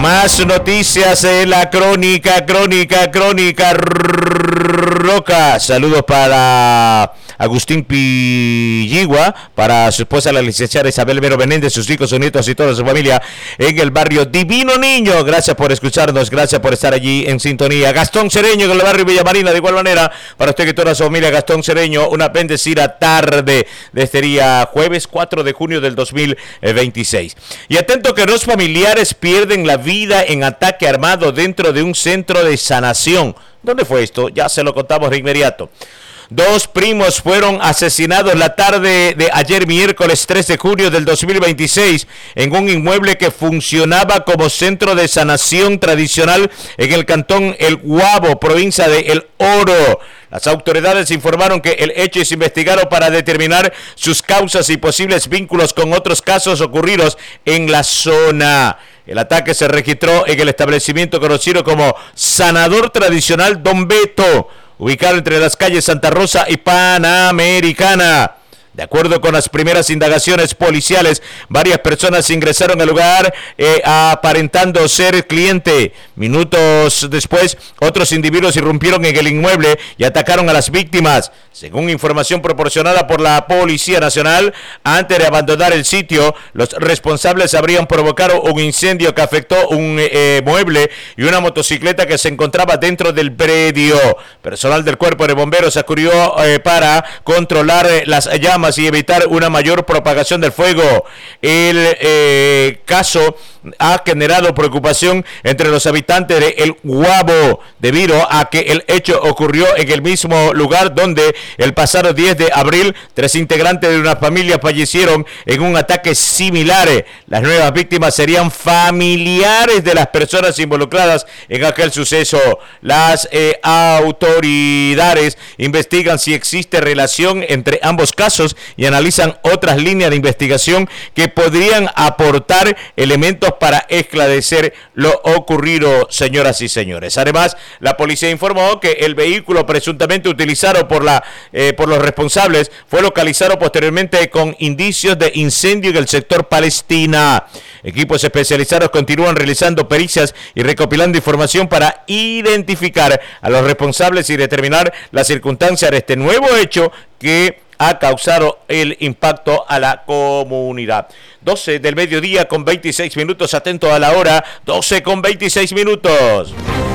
Más noticias en la crónica Roca. Saludos para Agustín Pilligua, para su esposa la licenciada Isabel Vero Benéndez, sus hijos, sus nietos y toda su familia en el barrio Divino Niño. Gracias por escucharnos, gracias por estar allí en sintonía. Gastón Cereño en el barrio Villa Marina, de igual manera, para usted y toda su familia. Gastón Cereño, una bendecida tarde de este día jueves 4 de junio del 2026. Y atento que dos familiares pierden la vida en ataque armado dentro de un centro de sanación. ¿Dónde fue esto? Ya se lo contamos de inmediato. Dos primos fueron asesinados la tarde de ayer miércoles 3 de junio del 2026 en un inmueble que funcionaba como centro de sanación tradicional en el cantón El Guabo, provincia de El Oro. Las autoridades informaron que el hecho es investigado para determinar sus causas y posibles vínculos con otros casos ocurridos en la zona. El ataque se registró en el establecimiento conocido como Sanador Tradicional Don Beto, ubicado entre las calles Santa Rosa y Panamericana. De acuerdo con las primeras indagaciones policiales, varias personas ingresaron al lugar aparentando ser cliente. Minutos después, otros individuos irrumpieron en el inmueble y atacaron a las víctimas. Según información proporcionada por la Policía Nacional, antes de abandonar el sitio, los responsables habrían provocado un incendio que afectó un mueble y una motocicleta que se encontraba dentro del predio. Personal del Cuerpo de Bomberos acudió para controlar las llamas y evitar una mayor propagación del fuego. El caso ha generado preocupación entre los habitantes de El Guabo debido a que el hecho ocurrió en el mismo lugar donde el pasado 10 de abril 3 integrantes de una familia fallecieron en un ataque similar. Las nuevas víctimas serían familiares de las personas involucradas en aquel suceso. Las autoridades investigan si existe relación entre ambos casos y analizan otras líneas de investigación que podrían aportar elementos para esclarecer lo ocurrido, señoras y señores. Además, la policía informó que el vehículo presuntamente utilizado por los responsables fue localizado posteriormente con indicios de incendio en el sector Palestina. Equipos especializados continúan realizando pericias y recopilando información para identificar a los responsables y determinar las circunstancias de este nuevo hecho que ha causado el impacto a la comunidad. 12 del mediodía con 26 minutos, atento a la hora, 12 con 26 minutos.